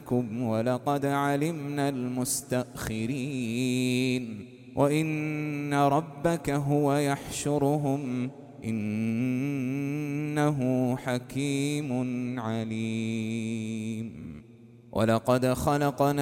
عنكم ولقد علمنا المستأخرين وإن ربك هو يحشرهم إنه حكيم عليم. ولقد خلقنا